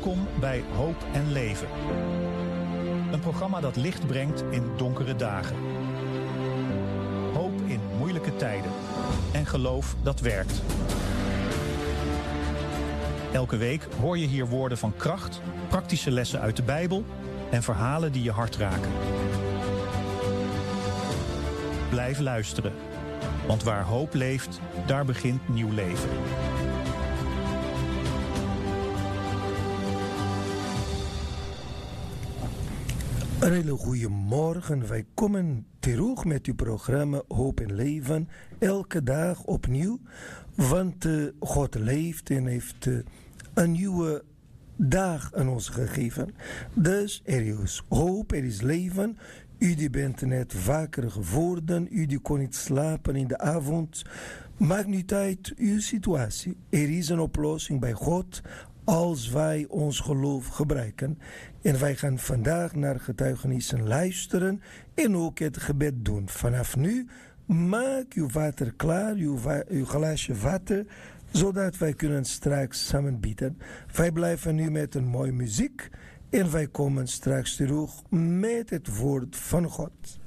Welkom bij Hoop en Leven. Een programma dat licht brengt in donkere dagen. Hoop in moeilijke tijden. En geloof dat werkt. Elke week hoor je hier woorden van kracht, praktische lessen uit de Bijbel en verhalen die je hart raken. Blijf luisteren, want waar hoop leeft, daar begint nieuw leven. Een hele goede morgen. Wij komen terug met uw programma Hoop en Leven. Elke dag opnieuw. Want God leeft en heeft een nieuwe dag aan ons gegeven. Dus er is hoop, er is leven. U die bent net wakker geworden. U die kon niet slapen in de avond. Maakt niet uit uw situatie. Er is een oplossing bij God als wij ons geloof gebruiken. En wij gaan vandaag naar getuigenissen luisteren en ook het gebed doen. Vanaf nu maak uw water klaar, uw glaasje water, zodat wij kunnen straks samen bidden. Wij blijven nu met een mooie muziek en wij komen straks terug met het woord van God.